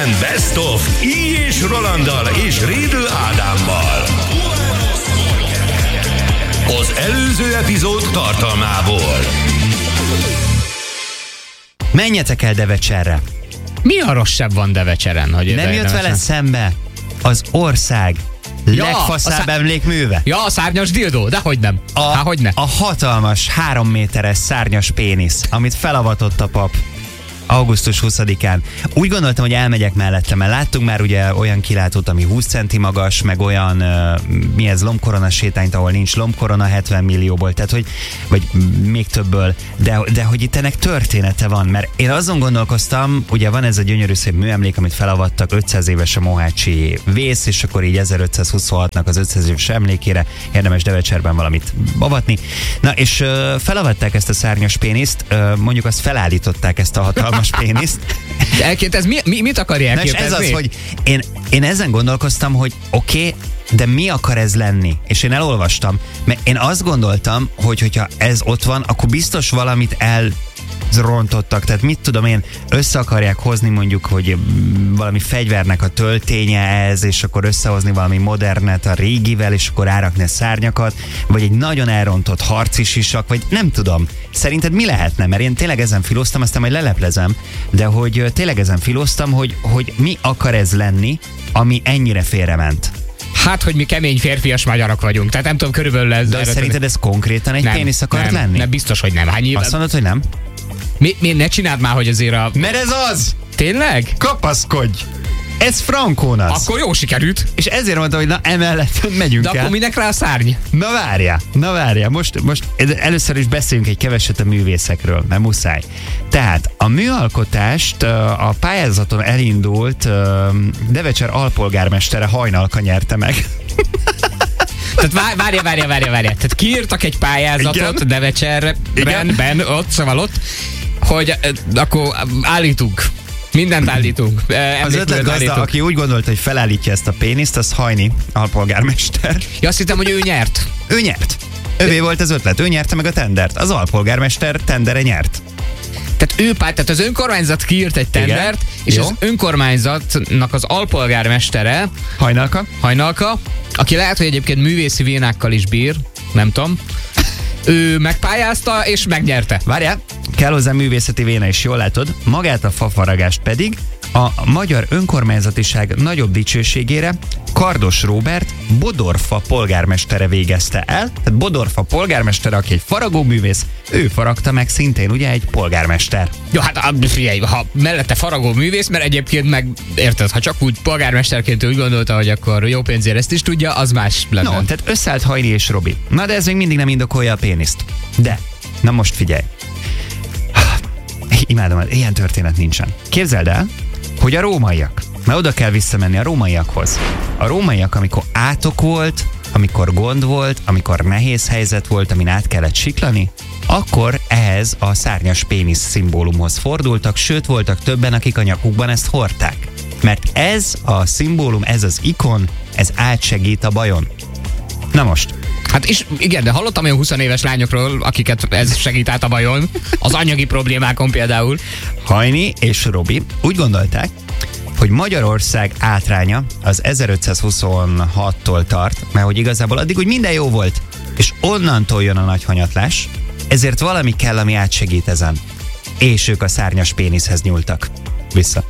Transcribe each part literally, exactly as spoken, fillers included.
Délután Best of I. és Rolanddal és Rédl Ádámmal. Az előző epizód tartalmából. Menjetek el Devecserre. Mi a rosszabb van Devecseren? Hogy Nem jött vele szembe az ország Ja, legfaszább a szá- emlékműve? Ja, a szárnyas dildó, de hogy nem. A, Há, hogy ne? a hatalmas, három méteres szárnyas pénisz, amit felavatott a pap augusztus huszadikán. Úgy gondoltam, hogy elmegyek mellette, mert láttunk már ugye olyan kilátót, ami húsz centi magas, meg olyan, uh, mi ez, lombkorona sétányt, ahol nincs lombkorona hetven millióból, tehát hogy, vagy még többből, de, de hogy itt ennek története van, mert én azon gondolkoztam, ugye van ez a gyönyörű szép műemlék, amit felavattak ötszáz éves a mohácsi vész, és akkor így ezerötszázhuszonhatnak az ötszáz éves emlékére érdemes Devecserben valamit avatni. Na, és uh, felavatták ezt a szárnyas péniszt, uh, mondjuk azt felállították, ezt a hatalmas péniszt. Elként ez mi, mi, mit akarja elképzelni? Ez az, hogy én, én ezen gondolkoztam, hogy oké, okay, de mi akar ez lenni? És én elolvastam, mert én azt gondoltam, hogy hogyha ez ott van, akkor biztos valamit elrontottak. Tehát mit tudom én, össze akarják hozni mondjuk, hogy valami fegyvernek a tölténye ez, és akkor összehozni valami modernet a régivel, és akkor árakni a szárnyakat, vagy egy nagyon elrontott harci sisak, vagy nem tudom. Szerinted mi lehetne? Mert én tényleg ezen filóztam, aztán majd leleplezem, de hogy tényleg ezen filóztam, hogy, hogy mi akar ez lenni, ami ennyire félrement. Hát, hogy mi kemény férfias magyarok vagyunk. Tehát nem tudom, körülbelül ez... De szerinted ez konkrétan egy nem, pénisz akart nem, lenni? Nem, biztos, hogy nem. Hány Azt mondod, hogy nem? Mi, mi ne csináld már, hogy azért a... Mert ez az! Tényleg? Kapaszkodj! Ez frankónasz! Akkor jó sikerült. És ezért mondtam, hogy na emellett megyünk De el. akkor minek rá a szárny? Na várjál, na várjál, most, most először is beszéljünk egy keveset a művészekről, mert muszáj. Tehát a műalkotást a pályázaton elindult Devecser alpolgármestere Hajnalka nyerte meg. Tehát várja, várja, várja, várja. Tehát kiírtak egy pályázatot Devecserben, ben, ott, szóval ott, hogy akkor állítunk. Mindent állítunk. Az ötletgazda, aki úgy gondolta, hogy felállítja ezt a péniszt, az Hajni alpolgármester. Ja, azt hittem, hogy ő nyert. Ő nyert. Övé volt az ötlet, ő nyerte meg a tendert. Az alpolgármester tendere nyert. Tehát ő pályát, tehát az önkormányzat kiírt egy tendert, igen, és jó. Az önkormányzatnak az alpolgármestere Hajnalka. Hajnalka, aki lehet, hogy egyébként művészi vénákkal is bír, nem tudom. Ő megpályázta és megnyerte. Várjál, kell hozzá művészeti véna is, jól látod. Magát a fafaragást pedig a magyar önkormányzatiság nagyobb dicsőségére Kardos Róbert Bodorfa polgármestere végezte el. Tehát Bodorfa polgármestere, aki egy faragóművész, ő faragta meg szintén ugye egy polgármester. Jó, hát figyelj, ha mellette faragó művész, mert egyébként meg érted, ha csak úgy polgármesterként úgy gondolta, hogy akkor jó pénzért ezt is tudja, az más lenne. No, tehát összeállt Hajni és Robi. Na de ez még mindig nem indokolja a péniszt. De, na most figyelj. Imádom, ilyen történet nincsen. Képzeld el, hogy a rómaiak, mert oda kell visszamenni a rómaiakhoz. A rómaiak, amikor átok volt, amikor gond volt, amikor nehéz helyzet volt, amin át kellett siklani, akkor ehhez a szárnyas pénisz szimbólumhoz fordultak, sőt voltak többen, akik a nyakukban ezt hordták. Mert ez a szimbólum, ez az ikon, ez átsegít a bajon. Na most. Hát és igen, de hallottam olyan huszonéves lányokról, akiket ez segít át a bajon, az anyagi problémákon például. Hajni és Robi úgy gondolták, hogy Magyarország átránya az ezerötszázhuszonhattól tart, mert hogy igazából addig úgy minden jó volt, és onnantól jön a nagy hanyatlás, ezért valami kell, ami átsegít ezen. És ők a szárnyas péniszhez nyúltak. Vissza.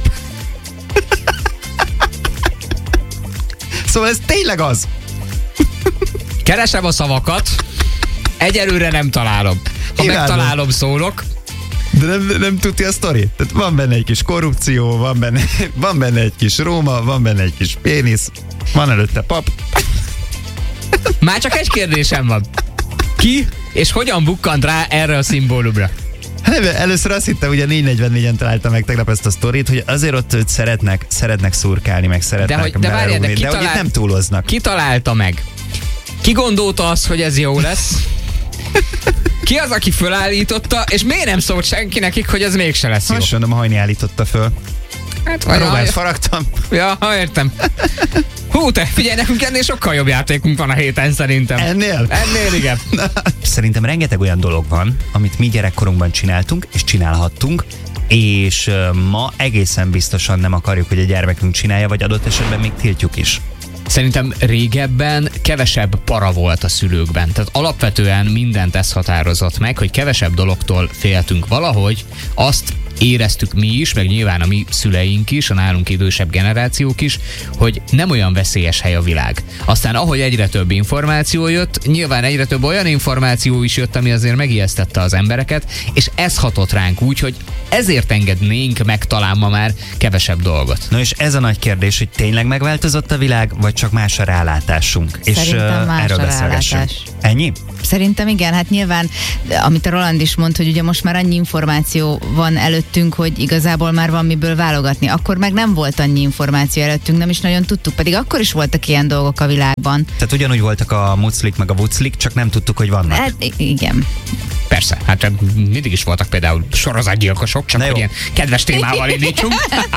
Szóval ez tényleg az. Keresem a szavakat, egyelőre nem találom. Ha Imádom. megtalálom, szólok. De nem, nem tudja a sztori? Tehát van benne egy kis korrupció, van benne, van benne egy kis Róma, van benne egy kis pénisz, van előtte pap. Már csak egy kérdésem van. Ki és hogyan bukkant rá erre a szimbólumra? Hát először azt hittem, hogy a négy negyvennégyen találta meg tegnap ezt a sztorit, hogy azért ott őt szeretnek, szeretnek szurkálni, meg szeretnek de, hogy, de, várjál, de, de talál... hogy itt nem túloznak. Ki találta meg? Ki gondolta azt, hogy ez jó lesz? Ki az, aki fölállította, és miért nem szólt senki nekik, hogy ez mégse lesz jó? Most mondom, Hajni állította föl. Hát, a Robert faragtam. Ja, értem. Hú, te, figyelj, nekünk ennél sokkal jobb játékunk van a héten szerintem. Ennél? Ennél, igen. Szerintem rengeteg olyan dolog van, amit mi gyerekkorunkban csináltunk, és csinálhattunk, és uh, ma egészen biztosan nem akarjuk, hogy a gyermekünk csinálja, vagy adott esetben még tiltjuk is. Szerintem régebben kevesebb para volt a szülőkben. Tehát alapvetően mindent ez határozott meg, hogy kevesebb dologtól féltünk valahogy, azt éreztük mi is, meg nyilván a mi szüleink is, a nálunk idősebb generációk is, hogy nem olyan veszélyes hely a világ. Aztán ahogy egyre több információ jött, nyilván egyre több olyan információ is jött, ami azért megijesztette az embereket, és ez hatott ránk úgy, hogy ezért engednénk meg talán ma már kevesebb dolgot. Na és ez a nagy kérdés, hogy tényleg megváltozott a világ, vagy csak más a rálátásunk? Szerintem és más erről a beszélgessünk. rálátás. Ennyi? Szerintem igen, hát nyilván, amit a Roland is mond, hogy ugye most már annyi információ van előttünk, hogy igazából már van miből válogatni. Akkor meg nem volt annyi információ előttünk, nem is nagyon tudtuk, pedig akkor is voltak ilyen dolgok a világban. Tehát ugyanúgy voltak a muclik meg a vuclik, csak nem tudtuk, hogy vannak. Hát igen. Persze, hát mindig is voltak például sorozatgyilkosok, csak hogy ilyen kedves témával indítsunk.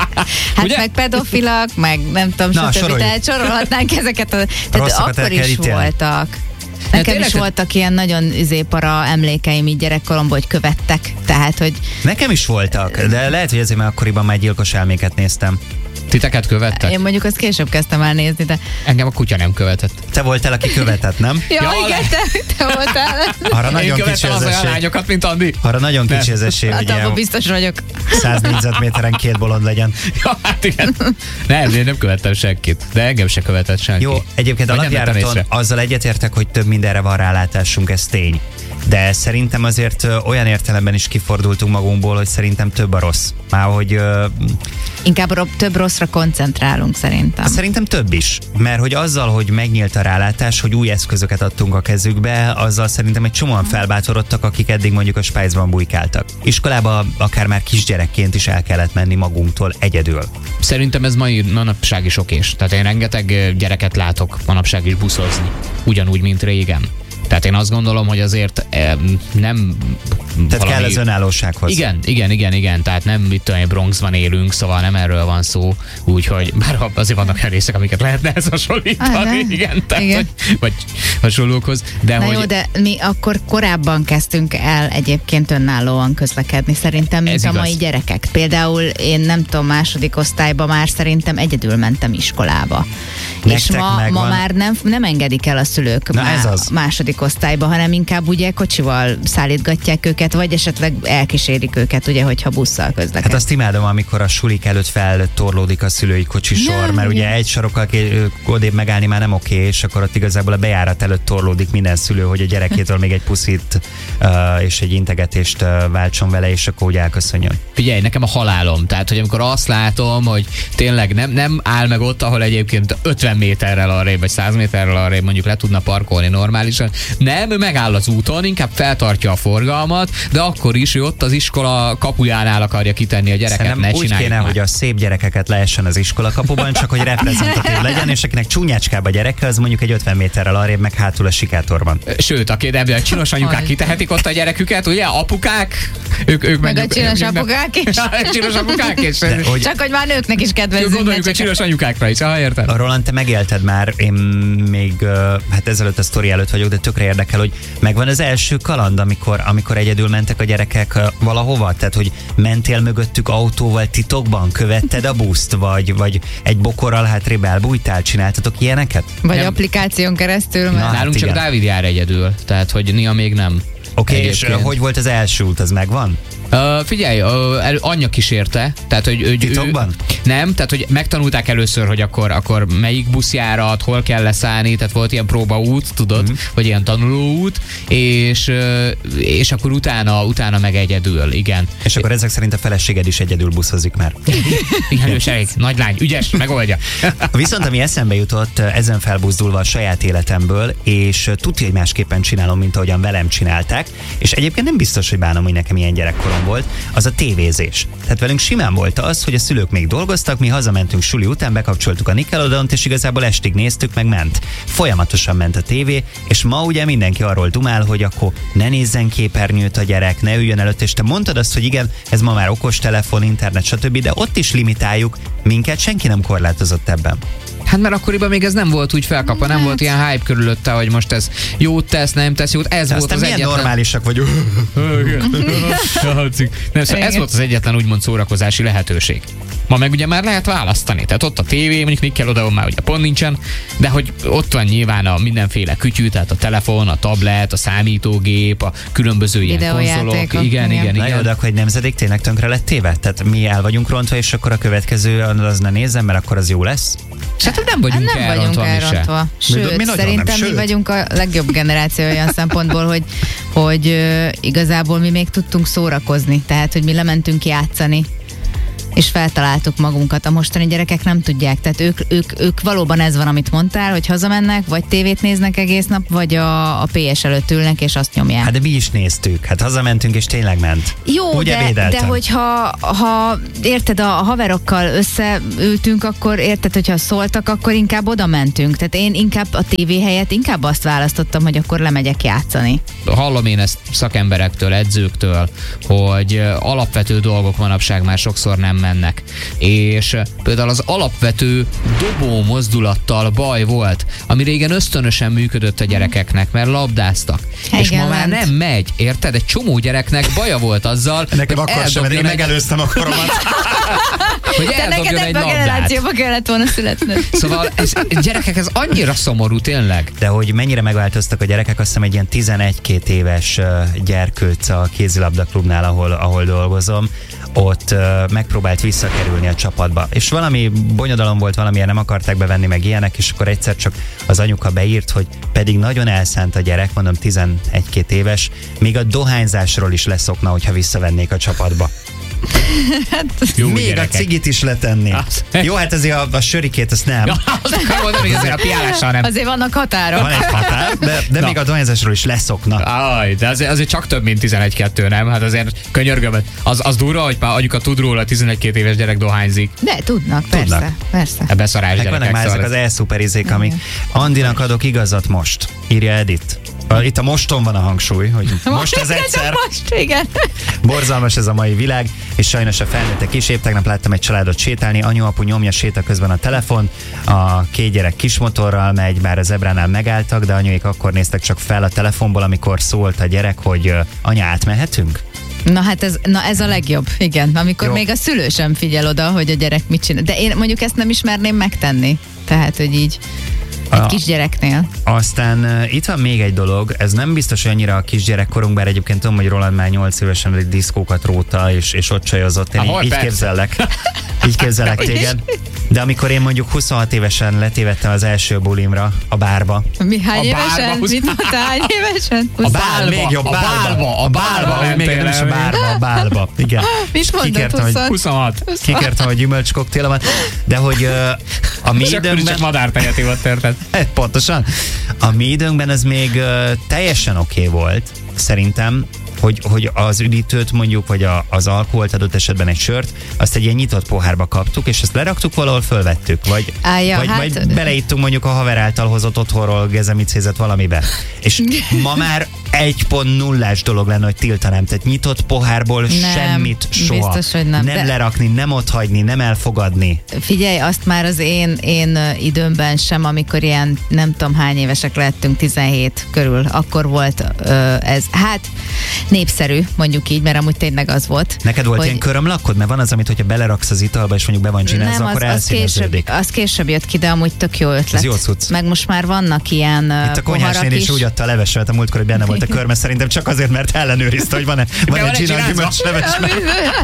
Hát ugye? Meg pedofilak, meg nem tudom, Na, stb. Tehát sorolhatnánk ezeket. A, tehát akkor is voltak. Nekem is voltak ilyen nagyon üzépara emlékeim így gyerekkoromban, hogy követtek. Tehát, hogy... Nekem is voltak, de lehet, hogy ezért már akkoriban már gyilkos elméket néztem. Titeket követtek? Én mondjuk azt később kezdtem el nézni, de... Engem a kutya nem követett. Te voltál, aki követett, nem? ja, ja, igen, te, te voltál. Arra nagyon Én kicsi az az esély. lányokat, mint Andi. Arra nagyon kicsi az esély, hát hogy abban biztos vagyok. száz négyzetméteren két bolond legyen. Ja, hát igen. Nem, én nem követtem senkit, de engem se követett senki. Jó, egyébként Vagy alapjáraton azzal egyetértek, hogy több mindenre van rálátásunk, ez tény. De szerintem azért ö, olyan értelemben is kifordultunk magunkból, hogy szerintem több a rossz. Már hogy... Ö, Inkább ro- több rosszra koncentrálunk szerintem. Szerintem több is. Mert hogy azzal, hogy megnyílt a rálátás, hogy új eszközöket adtunk a kezükbe, azzal szerintem egy csomóan felbátorodtak, akik eddig mondjuk a spájzban bujkáltak. Iskolába akár már kisgyerekként is el kellett menni magunktól egyedül. Szerintem ez mai manapság is okés. Tehát én rengeteg gyereket látok manapság is buszozni. Ugyanúgy, mint régen. Tehát én azt gondolom, hogy azért eh, nem... Tehát valami... kell az önállósághoz. Igen, igen, igen, igen. Tehát nem mit tudom, Bronxban élünk, szóval nem erről van szó. Úgyhogy bár azért vannak olyan részek, amiket lehetne ezt hasonlítani. Ah, igen, tehát, igen. Vagy, vagy hasonlókhoz. De Na hogy... jó, de mi akkor korábban kezdtünk el egyébként önállóan közlekedni szerintem, mint Ez a igaz. mai gyerekek. Például én nem tudom, második osztályba már szerintem egyedül mentem iskolába. Nektek és ma, ma már nem, nem engedik el a szülők Na má- ez az. második osztályba, hanem inkább ugye kocsival szállítgatják őket, vagy esetleg elkísérik őket, ugye, hogyha busszal közlekednek. Hát azt imádom, amikor a sulik előtt feltorlódik a szülői kocsisor, Ja, mert ugye igen. egy sarokkal ké- odébb megállni már nem oké, és akkor ott igazából a bejárat előtt torlódik minden szülő, hogy a gyerekétől még egy puszit uh, és egy integetést uh, váltson vele, és akkor úgy elköszönjön. Figyelj, nekem a halálom. Tehát, hogy amikor azt látom, hogy tényleg nem, nem áll meg ott, ahol egyébként ötven méterrel arrébb, vagy száz méterrel arrébb mondjuk le tudna parkolni normálisan. Nem, ő megáll az úton, inkább feltartja a forgalmat, de akkor is, hogy ott az iskola kapujánál akarja kitenni a gyereket, Szerintem ne úgy csináljuk kéne, már. hogy a szép gyerekeket leessen az iskola kapuban, csak hogy reprezentatív legyen, és akinek csúnyácskább a gyereke, az mondjuk egy ötven méterrel arrébb, meg hátul a sikátorban. Sőt, aki de a csinos anyukák kitehetik ott a gyereküket, ugye, apukák, ők, ők Meg a mondjuk- csinos ők nem- apukák is. A csinos apukák is. De, hogy Csak hogy már nőknek is kedvezzünk. Gondoljuk a mert csak- csinos anyukákra is, ha érted? a Roland, te megélted már, én még uh, hát ezelőtt a sztori előtt vagyok, de tökre érdekel, hogy megvan az első kaland, amikor, amikor egyedül mentek a gyerekek uh, valahova? Tehát, hogy mentél mögöttük autóval titokban, követted a buszt, vagy, vagy egy bokorral hátrébb elbújtál, csináltatok ilyeneket? Vagy Nem. applikáción keresztül, Na, mert... hát Nálunk csak igen. Dávid jár egyedül, tehát hogy néha még nem. Oké, okay, és Egyébként. uh, hogy volt az első út, az megvan? Uh, figyelj, uh, el, anyja kísérte, tehát hogy... hogy Titokban? Ő, nem, tehát hogy megtanulták először, hogy akkor, akkor melyik buszjárat, hol kell leszállni, tehát volt ilyen próbaút, tudod, mm. vagy ilyen tanulóút, és, uh, és akkor utána, utána meg egyedül, igen. És akkor ezek szerint a feleséged is egyedül buszozik már. Igen, ő elég nagy lány, ügyes, megoldja. Viszont ami eszembe jutott, ezen felbuzdulva a saját életemből, és tudja, hogy másképpen csinálom, mint ahogyan velem csinálták, és egyébként nem biztos, hogy bánom, hogy nekem ilyen gyerekkorom volt, az a tévézés. Tehát velünk simán volt az, hogy a szülők még dolgoztak, mi hazamentünk suli után, bekapcsoltuk a Nickelodeont, és igazából estig néztük, meg ment. Folyamatosan ment a tévé, és ma ugye mindenki arról dumál, hogy akkor ne nézzen képernyőt a gyerek, ne üljön előtt, és te mondtad azt, hogy igen, ez ma már okostelefon, internet, stb., de ott is limitáljuk, minket senki nem korlátozott ebben. Hát mert akkoriban még ez nem volt úgy felkapva, nem Hát. volt ilyen hype körülötte, hogy most ez jót tesz, nem tesz jót. Ez De volt aztán az milyen egyetlen... normálisak vagyunk. Nem, szóval ez Igen. volt az egyetlen úgymond szórakozási lehetőség. Ma meg ugye már lehet választani. Tehát ott a tévé, mondjuk Nickelodeon már ugye pont nincsen, de hogy ott van nyilván a mindenféle kütyű, tehát a telefon, a tablet, a számítógép, a különböző ilyen konzolok. Videójátékok, Igen, igen. igen, Na jó, igen. de akkor egy nemzedék tényleg tönkre lett téve? Tehát mi el vagyunk rontva, és akkor a következő az ne nézzem, mert akkor az jó lesz? Hát nem Hát vagyunk nem vagyunk elrontva mi se. elrontva. Mi- Sőt, mi nagyon szerintem nem, mi sőt. vagyunk a legjobb generáció olyan szempontból, hogy, hogy ö, igazából mi még tudtunk szórakozni. Tehát, hogy mi lementünk játszani, és feltaláltuk magunkat. A mostani gyerekek nem tudják. Tehát ők, ők, ők valóban ez van, amit mondtál, hogy hazamennek, vagy tévét néznek egész nap, vagy a, a pé es előtt ülnek, és azt nyomják. Hát de mi is néztük. Hát hazamentünk, és tényleg ment. Jó, Úgy de, ebédeltem. de hogyha ha, érted, a haverokkal összeültünk, akkor érted, hogyha szóltak, akkor inkább oda mentünk. Tehát én inkább a tévé helyett inkább azt választottam, hogy akkor lemegyek játszani. Hallom én ezt szakemberektől, edzőktől, hogy ö, alapvető dolgok manapság már sokszor nem mennek. És ö, például az alapvető dobó mozdulattal baj volt, ami régen ösztönösen működött a gyerekeknek, mert labdáztak. Igen, és ma már ment. nem megy, érted? Egy csomó gyereknek baja volt azzal, Nekem hogy akkor sem, én eldobjon egy, megelőztem a koromat. hogy Te neked eldobjon egy ebben a labdát. generációba kellett volna születned. Szóval ez, gyerekek, ez annyira szomorú tényleg. De hogy mennyire megváltoztak a gyerekek, azt hiszem egy ilyen tizenegy-két éves ö, gyerkőc a kézilabda klubnál, ahol, ahol dolgozom, ott ö, megpróbált visszakerülni a csapatba. És valami bonyodalom volt, valamilyen nem akarták bevenni meg ilyenek, és akkor egyszer csak az anyuka beírt, hogy pedig nagyon elszánt a gyerek, mondom tizenegy-két éves, még a dohányzásról is leszokna, hogyha visszavennék a csapatba. Jó még gyerekek. a cigit is letenni. Az- Jó, hát azért a, a sörikét, azt nem. Ja, azt akarom mondani, hogy azért a piálással nem. Azért vannak határok. Van egy határ, de, de Na. még a dohányzásról is leszokna. Aj, de azért, azért csak több, mint tizenegy-kettő, nem? Hát azért könyörgöm, az, az durva, hogy már anyuka tud róla, tizenegy-két éves gyerek dohányzik. De tudnak, persze, Tudnak. persze. Ebbe szarás Meg vannak gyerekek. már ezek Szóval az ez- elszuperizék, amik Andinak adok igazat most, írja Edith. Itt a moston van a hangsúly, hogy most ez egyszer. Most, igen. Borzalmas ez a mai világ, és sajnos a felnőttek is. Épp tegnap láttam egy családot sétálni, anyu-apu nyomja séta közben a telefon, a két gyerek kismotorral megy, már a zebránál megálltak, de anyuék akkor néztek csak fel a telefonból, amikor szólt a gyerek, hogy ö, anya, átmehetünk? Na hát ez, na ez a legjobb, igen. Amikor Jó. még a szülő sem figyel oda, hogy a gyerek mit csinál. De én mondjuk ezt nem ismerném megtenni. Tehát, hogy így egy A- kisgyereknél. Aztán uh, itt van még egy dolog, ez nem biztos, hogy annyira a kisgyerekkorunk, bár egyébként tudom, hogy Roland már nyolc évesen egy diszkókat róta, és, és ott csajozott. Én Ahol, így, így persze. képzellek. Így képzellek téged. De amikor én mondjuk huszonhat évesen letévettem az első bulimra, a bárba. Mi hány A évesen? bálba, húsz- Mit mondtál, hány évesen? A bálba, még jobb, a bálba, bálba, a bálba, mentél még nem is a el. bárba, a bálba. Igen. Mit mondod, Kikértem, hogy- huszon? huszonhat. Kikértem, hogy gyümölcskoktélomat, de hogy uh, a mi És akkor is időnkben... csak madártejet ivott, érted? Hát, pontosan. A mi időnkben ez még uh, teljesen oké okay volt, szerintem, hogy, hogy az üdítőt mondjuk, vagy a, az alkoholt, adott esetben egy sört, azt egy ilyen nyitott pohárba kaptuk, és ezt leraktuk, valahol fölvettük, vagy, Á, ja, vagy, hát- vagy beleittunk mondjuk a haver által hozott otthonról gezemicézet valamibe. És ma már egy pont nullás dolog lenne, hogy tiltanám. Tehát nyitott pohárból Nem, semmit soha. biztos, hogy nem, Nem de- lerakni, nem otthagyni, nem elfogadni. Figyelj, azt már az én, én ö, időmben sem, amikor ilyen nem tudom hány évesek lettünk, tizenhét körül, akkor volt ö, ez. Hát népszerű, mondjuk így, mert amúgy tényleg az volt. Neked volt hogy- ilyen körömlakod? Mert van az, amit, hogyha beleraksz az italba, és mondjuk be van csinálva, Nem, az, akkor az, később, elszíneződik. az később jött ki, de amúgy tök jó ötlet. Ez jó cucc. Meg most már vannak ilyen ö, Itt a konyhásnél poharak is is. úgy adta a leveset a múltkor, hogy benne volt a körme, szerintem csak azért, mert ellenőrizte, hogy van-e, van van egy egy csinál csinálva? gyümölcsleves.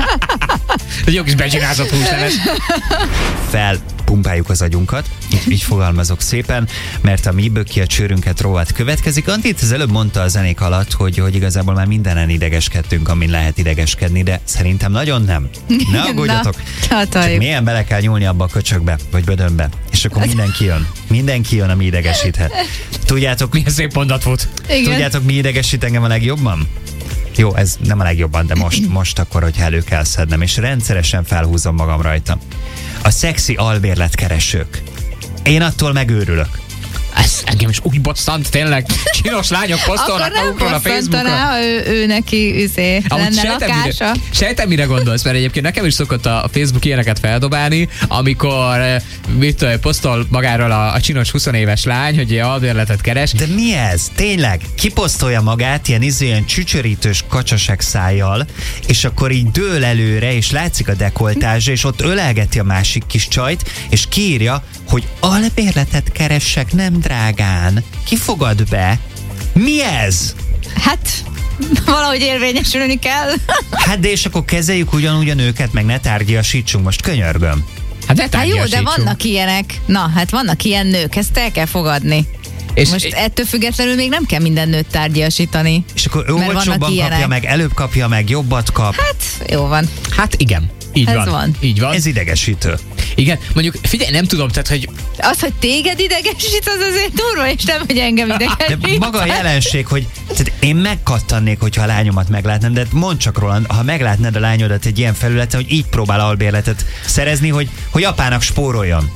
Egy jó kis becsinázott húsleves. Felpumpáljuk az agyunkat, így, így fogalmazok szépen, mert a mi böki a csőrünket rovat következik. Antit az előbb mondta a zenék alatt, hogy, hogy igazából már mindenen idegeskedtünk, amin lehet idegeskedni, de szerintem nagyon nem. Ne aggódjatok. Na, Csak csatoljuk. mélyen bele kell nyúlni abba a köcsökbe, vagy bödönbe, és akkor mindenki jön. Mindenki jön, ami idegesíthet. Tudjátok, Milyen szép mondat volt. Igen. Tudjátok, mi idegesít engem a legjobban? Jó, ez nem a legjobban, de most, most akkor, hogy elő kell szednem, és rendszeresen felhúzom magam rajta. A szexi albérletkeresők. Én attól megőrülök. Ez engem is úgy bosszant, tényleg. Csinos lányok posztolnak magukról a Facebookra. Ha ő, ő neki üzé, lenne lakása. Mire, sejtem, mire gondolsz, mert egyébként nekem is szokott a Facebook ilyeneket feldobálni, amikor mit tudom, posztol magáról a, a csinos húsz éves lány, hogy ilyen albérletet keres. De mi ez? Tényleg? Kiposztolja magát ilyen izé, ilyen csücsörítős kacsasek szájjal, és akkor így dől előre, és látszik a dekoltázsa, és ott ölelgeti a másik kis csajt, és kiírja, hogy albérletet keressek, nem drágán. Ki fogad be? Mi ez? Hát, valahogy érvényesülni kell. Hát de és akkor kezeljük ugyanúgy a nőket, meg ne tárgyasítsunk, most könyörgöm. Hát, de hát jó, de vannak ilyenek. Na, hát vannak ilyen nők, ezt el kell fogadni. És most és ettől függetlenül még nem kell minden nőt tárgyasítani. És akkor ő olcsóbban kapja meg, előbb kapja meg, jobbat kap. Hát, jó van. Hát igen. Így Ez van. van. Így van. Ez idegesítő. Igen, mondjuk figyelj, nem tudom, tehát, hogy... Az, hogy téged idegesít, az azért durva, és nem, hogy engem idegesít. De maga a jelenség, hogy tehát én megkattannék, hogyha a lányomat meglátnám, de mondd csak róla, ha meglátnád a lányodat egy ilyen felületen, hogy így próbál albérletet szerezni, hogy, hogy apának spóroljon.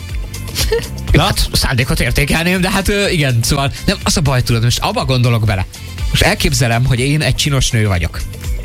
Na? Hát szándékot értékelném, de hát igen, szóval nem, az a baj, tudod, most abba gondolok bele. Most elképzelem, hogy én egy csinos nő vagyok.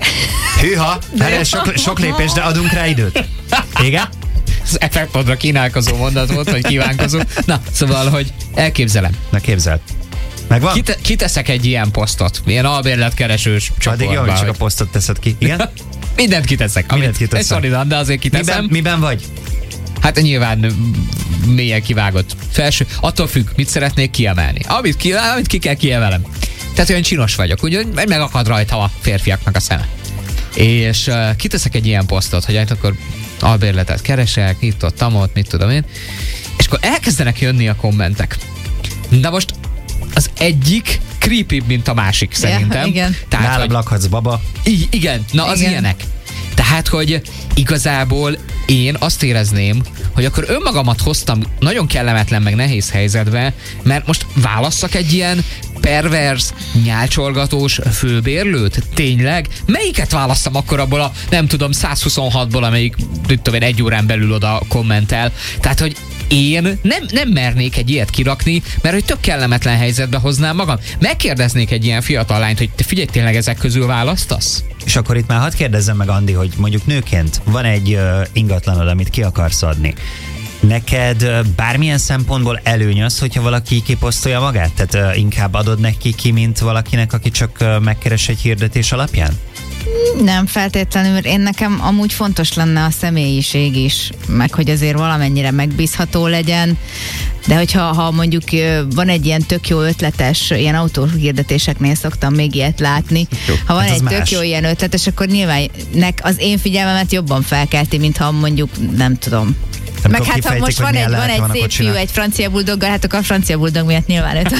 Hűha, hát sok, sok lépés, de adunk rá időt. Igen? Az effektmódra kínálkozó mondat volt, vagy kívánkozó. Na, szóval, hogy elképzelem. Na képzeld. Megvan? Kite, kiteszek egy ilyen posztot, ilyen albérletkeresős csoportba. Addig jó, hogy csak a posztot teszed ki. Igen? Mindent kiteszek. Mindent kiteszek. Egy szolidan, de azért kiteszem. Miben, miben vagy? Hát nyilván mélyen kivágott felső. Attól függ, mit szeretnék kiemelni. Amit ki, amit ki kell kiemelem. Tehát olyan csinos vagyok, úgyhogy megakad rajta a férfiaknak a szeme. És uh, kiteszek egy ilyen posztot, hogy hát akkor albérletet keresek, itt ott, tamot, mit tudom én. És akkor elkezdenek jönni a kommentek. De most az egyik creepy, mint a másik szerintem. Ja, igen. Tehát, nálam hogy... lakhatsz, baba. I- igen, na az igen. Ilyenek. Tehát, hogy igazából én azt érezném, hogy akkor önmagamat hoztam nagyon kellemetlen, meg nehéz helyzetbe, mert most válasszak egy ilyen pervers, nyálcsorgatós főbérlőt? Tényleg? Melyiket válasszam akkor abból a, nem tudom, száz huszonhatból, amelyik, tudom én, egy órán belül oda kommentel? Tehát, hogy én nem, nem mernék egy ilyet kirakni, mert hogy tök kellemetlen helyzetbe hoznám magam. Megkérdeznék egy ilyen fiatal lányt, hogy te figyelj, tényleg ezek közül választasz? És akkor itt már hadd kérdezzem meg, Andi, hogy mondjuk nőként van egy uh, ingatlanod, amit ki akarsz adni. Neked uh, bármilyen szempontból előny az, hogyha valaki kiposztolja magát? Tehát uh, inkább adod neki ki, mint valakinek, aki csak uh, megkeres egy hirdetés alapján? Nem feltétlenül, én nekem amúgy fontos lenne a személyiség is, meg hogy azért valamennyire megbízható legyen, de hogyha ha mondjuk van egy ilyen tök jó ötletes, ilyen autóhirdetéseknél szoktam még ilyet látni, jó, ha van hát egy más. Tök jó ilyen ötletes, akkor nyilván nek az én figyelmemet jobban felkelti, mint ha mondjuk, nem tudom. Nem meg hát ha most van egy, van egy szép fiú, egy francia buldoggal, hát akkor a francia buldog miatt nyilván őt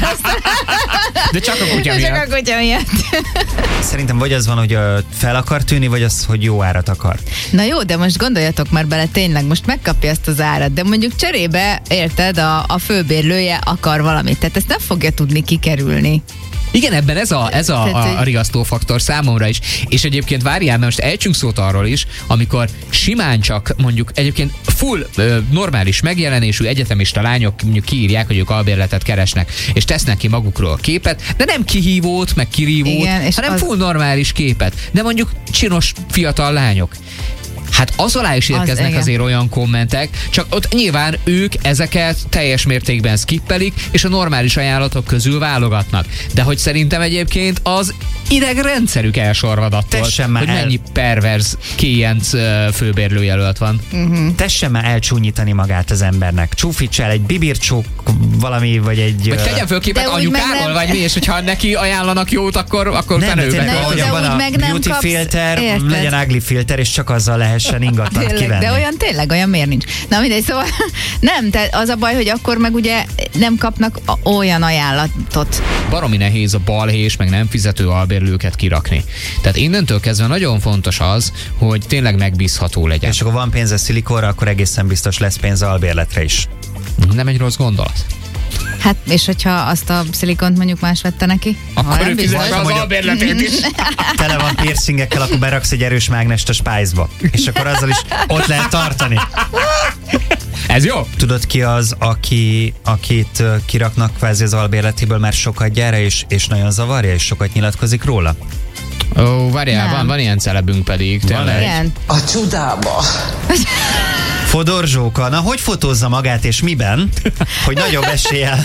De csak a kutya miatt. Csak a kutya miatt. Szerintem vagy az van, hogy fel akar tűnni, vagy az, hogy jó árat akar. Na jó, de most gondoljatok már bele, tényleg most megkapja ezt az árat, de mondjuk cserébe, érted, a, a főbérlője akar valamit, tehát ezt nem fogja tudni kikerülni. Igen, ebben ez a, ez a, a, a rigasztófaktor számomra is. És egyébként várjál, mert most ejtsünk szót arról is, amikor simán csak mondjuk egyébként full ö, normális megjelenésű egyetemista lányok mondjuk kiírják, hogy ők albérletet keresnek, és tesznek ki magukról képet, de nem kihívót, meg kirívót, igen, hanem az... full normális képet. De mondjuk csinos fiatal lányok. Hát az alá is érkeznek az, azért olyan kommentek, csak ott nyilván ők ezeket teljes mértékben skippelik, és a normális ajánlatok közül válogatnak. De hogy szerintem egyébként az idegrendszerük elsorvad attól, hogy mennyi el... perverz kéjenc főbérlőjelölt van. Uh-huh. Tessen már elcsúnyítani magát az embernek. Csúfíts el egy bibircsók valami, vagy egy... Vagy tegyen föl képet anyukáról, nem... vagy mi, és hogyha neki ajánlanak jót, akkor, akkor nem, fenőbe. Nem, de van a beauty kapsz, filter, érted? Legyen ugly filter, és csak azzal lehessen ingatlant kivenni. De olyan tényleg, olyan miért nincs? Na mindegy, szóval nem, tehát az a baj, hogy akkor meg ugye nem kapnak olyan ajánlatot. Baromi nehéz a balhés, meg nem fizető albérlőket kirakni. Tehát innentől kezdve nagyon fontos az, hogy tényleg megbízható legyen. És akkor van pénze szilikonra, akkor egészen biztos lesz pénze albérletre is. Nem egy rossz gondolat. Hát, és hogyha azt a szilikont mondjuk más vette neki? Akkor ő fizet az albérletét is. Tele van piercingekkel, akkor beraksz egy erős mágnest a Spice-ba. És akkor azzal is ott lehet tartani. Ez jó? Tudod ki az, aki, akit ö, kiraknak kvázi az albérletéből, mert sokat gyára, és, és nagyon zavarja, és sokat nyilatkozik róla? Ó, várjál, van, van ilyen celebünk pedig. Tényleg. Igen. A csodába. Fodor Zsóka, na hogy fotózza magát, és miben? Hogy nagyobb eséllyel.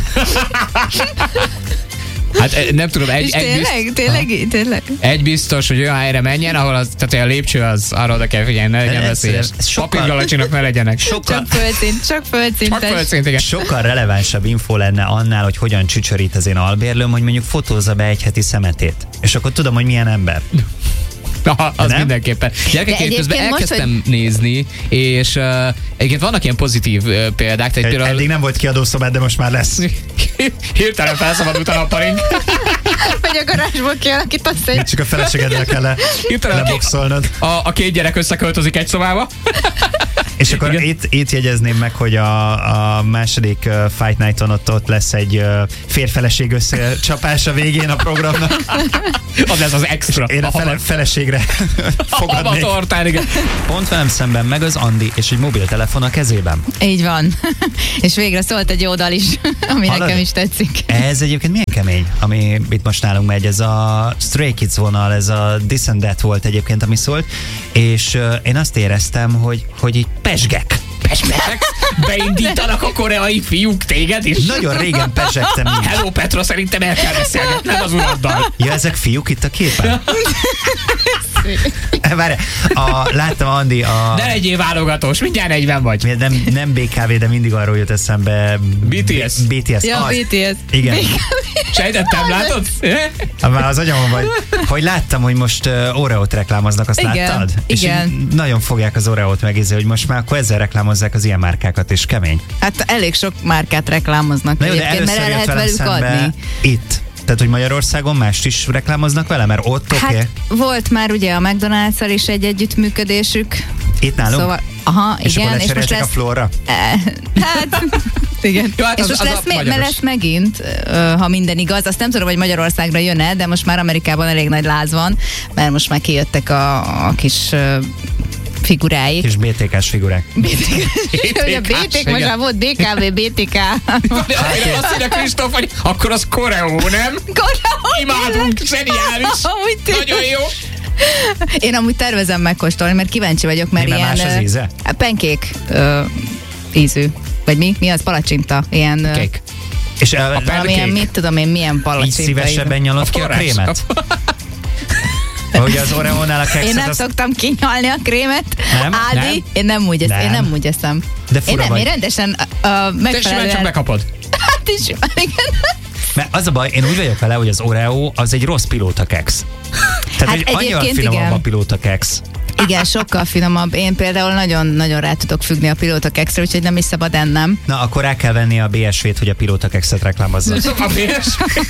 Hát eh, nem tudom, egy, És egy, bizt, tényleg, tényleg, tényleg. egy biztos, hogy olyan helyre menjen, ahol az, tehát a lépcső az arra oda kell figyelni, ne legyen Ez- veszélyes. ez sokkal- Papírgalacsinok ne legyenek. Sokkal, Csak földszint, csak földszintes. Csak földszint, igen. sokkal relevánsabb info lenne annál, hogy hogyan csücsörít az én albérlőm, hogy mondjuk fotózza be egy heti szemetét. És akkor tudom, hogy milyen ember. Aha, az nem? mindenképpen. Gyerekek, De én közben egyébként most, elkezdtem nézni, és uh, egyébként vannak ilyen pozitív uh, példák, tehát Eddig például nem volt kiadószobád, de most már lesz. hirtelen felszabadult a nappaling. Vagy a garázsból kialakítasz egy... Csak a feleségeddel kell le, Hirtelen leboxolnod. a, a két gyerek összeköltözik egy szobába. És akkor itt, itt jegyezném meg, hogy a, a második uh, Fight Night-on ott, ott lesz egy uh, férfeleség összecsapás a végén a programnak. Az lesz az extra. Én a fele, feleségre a fogadnék. tortán, igen. Pont velem szemben meg az Andi, és egy mobiltelefon a kezében. Így van. És végre szólt egy jó dal is, ami Hallod? nekem is tetszik. Ez egyébként milyen kemény, ami itt most nálunk megy, ez a Stray Kids vonal, ez a This and That volt egyébként, ami szólt, és uh, én azt éreztem, hogy, hogy így pesgek. Pesgek? Beindítanak a koreai fiúk téged is? Nagyon régen pesgektem így. Hello Petra, szerintem el kell beszélgetned az uraddal. Ja, ezek fiúk itt a képen? Várj, a, láttam Andi a... Ne legyél válogatós, mindjárt negyven vagy. Nem, nem bé ká vé, de mindig arról jut eszembe. bé té es. bé té es. Ja, az. bé té es. Igen. Sejtettem, látod? Ha már az agyamon vagy. Hogy láttam, hogy most uh, Oreót reklámoznak, azt Igen, láttad? igen. És így nagyon fogják az Oreót megízni, hogy most már akkor ezzel reklámozzák az ilyen márkákat, és kemény. Hát elég sok márkát reklámoznak Na jó, de egyébként, mert először el jött lehet velem velük szembe adni. itt. Tehát, hogy Magyarországon mást is reklámoznak vele, mert ott oké. Okay. Hát volt már ugye a McDonald's-szal is egy együttműködésük. Itt nálunk? Szóval, aha, és igen, akkor és most lecseréltek lesz... a Flóra? Eh, Hát, igen. Jó, hát és az- most az a lesz, me- magyaros. lesz megint, ö, ha minden igaz, azt nem tudom, hogy Magyarországra jön-e, de most már Amerikában elég nagy láz van, mert most már kijöttek a, a kis ö, figuráik. És bé té ká-s figurák. Ugye a bé té ká, igen. most már volt bé ká vé, bé té ká. Azt mondja Kristóf, hogy akkor az koreó, nem? Imádunk, zseniális. Amúgy tényleg. Nagyon jó. Én amúgy tervezem megkóstolni, mert kíváncsi vagyok, mert Mi, mert ilyen... más az ö, íze? Pancake ö, ízű. Vagy mi? Mi az? Palacsinta. Ilyen... ö, Kék. És el, Valamilyen, mit tudom én, milyen így palacsinta szívesebben ízű. nyalod ki a forrás. krémet? Ahogy az Oreónál a kekszet, Én nem az... szoktam kinyalni a krémet. Nem? Ádi, Nem? én nem úgy, eszem, én Nem. nem úgy eszem. De Én fura nem, vagy. én rendesen uh, Te simán csak megfelelően... bekapod. Hát is, igen. Mert az a baj, én úgy vagyok vele, hogy az Oreo az egy rossz pilóta keksz. Tehát, Hát hogy annyival egyébként finomabb igen. a pilóta keksz. Igen, sokkal finomabb. Én például nagyon-nagyon rá tudok függni a pilóta kekszre, úgyhogy nem is szabad ennem. Na, akkor rá kell venni a bé es vé-t, hogy a pilóta kekszet reklámozza. A bé es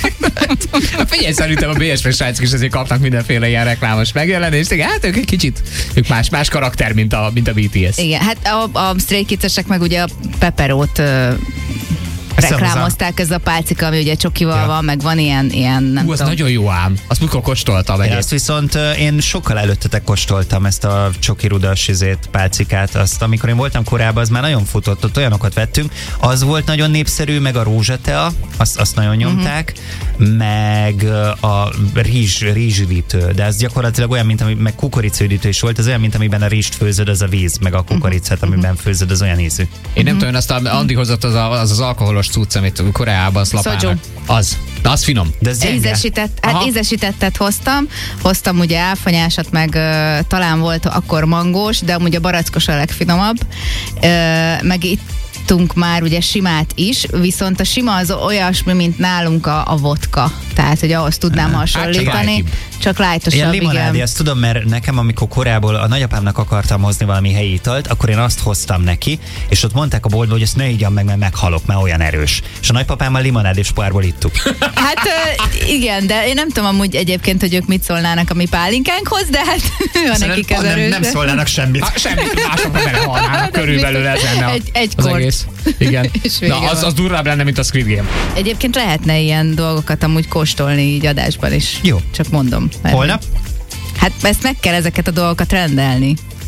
vé. Figyelj, szerintem a bé es vé srácok is azért kapnak mindenféle ilyen reklámos megjelenést. Igen, hát ők egy kicsit, ők más, más karakter, mint a, mint a bé té es. Igen, hát a, a Stray Kids-esek meg ugye a Pepperót uh, Ezt reklámozták, ez a pálcika, ami ugye csokival Ja. van, meg van ilyen, ilyen nem Hú, az tudom. nagyon jó ám. Azt mikor kóstoltam Én egyet. azt viszont ö, én sokkal előttetek kóstoltam ezt a csokirudas izét, pálcikát. Azt, amikor én voltam korábban, az már nagyon futott, ott olyanokat vettünk. Az volt nagyon népszerű, meg a rózsatea, azt, azt nagyon nyomták, uh-huh. meg ö, a rizs, rizsüdítő, de ez gyakorlatilag olyan, mint ami, meg kukoricaüdítő is volt, az olyan, mint amiben a rizst főzöd, az a víz, meg a kukoricát, amiben főzöd, az olyan ízű. Én nem tudom, azt a Andi hozott az, a, az az alkoholos cucc, amit Koreában szlapálnak. Soju. Az. Na, az finom. De ez gyenge. Ízesített, hát Aha. ízesítettet hoztam, hoztam ugye áfonyásat, meg ö, talán volt akkor mangós, de amúgy a barackos a legfinomabb, ö, meg ittunk már ugye simát is, viszont a sima az olyasmi, mint nálunk a, a vodka, tehát hogy ahhoz tudnám Hát, hasonlítani, lightibb. csak Ilyen lájtosabb, limonádi, igen. ezt tudom, mert nekem, amikor korából a nagyapámnak akartam hozni valami helyi italt, akkor én azt hoztam neki, és ott mondták a boltban, hogy ezt ne ígyam meg, mert meghalok, mert olyan erős. És a nagypapámmal limonád és pohárból ittuk. Hát ö, igen, de én nem tudom amúgy egyébként, hogy ők mit szólnának a mi pálinkánkhoz, de hát van nekik ez nem, erős. nem szólnának semmit. Hát semmit, másokra belehalnának körülbelül ez lenne a- Egy- egy az kort. egész. Igen. És vége Na, az, van. az durvább lenne, mint a Squid Game. Egyébként lehetne ilyen dolgokat amúgy kóstolni így adásban is. Jó. Csak mondom. Mert- Holnap? Hát ezt meg kell ezeket a dolgokat rendelni.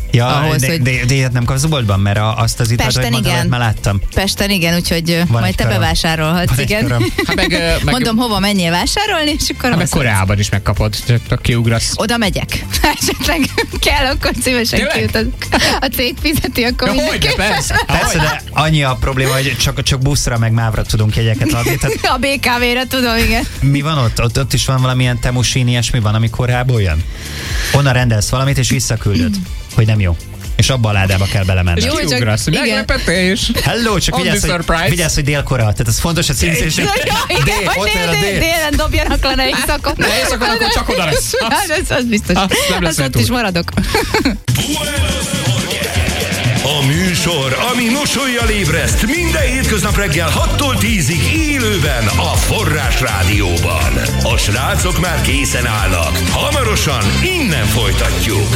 Ja, ahhoz, de, hogy... de, de ilyet nem kapsz a boltban, mert a, azt az italt, hogy mondtad, már láttam. Pesten igen, úgyhogy van majd te köröm. Bevásárolhatsz, van igen. Hát meg, meg, mondom, hova menjél vásárolni, és akkor... Hát meg Koreában is megkapod, csak kiugrasz. Oda megyek. Esetleg kell, akkor szívesen kiutazok. A cég fizeti, akkor ja, hogy, persze. Persze, de annyi a probléma, hogy csak, csak buszra meg mávra tudunk jegyeket adni. Tehát a bé ká vé-re tudom, igen. Mi van ott? ott? Ott is van valamilyen temusín, ilyesmi van, ami Koreából jön? Onnan rendelsz valamit, és visszaküldöd, hogy nem jó. És abba a ládába kell belemenned. És kiugrasz, meglepetés. Hello, csak vigyázz, hogy, vigyázz, hogy Dél-Korea. Tehát ez fontos a címzés. Dél, ott dél, dél, délen dobjanak le, ne éjszakon. Ne éjszakon, akkor csak oda lesz. Az, az biztos. Az ott is maradok. A műsor, ami mosollyal ébreszt minden hétköznap reggel hattól tízig élőben a Forrás Rádióban. A srácok már készen állnak. Hamarosan innen folytatjuk.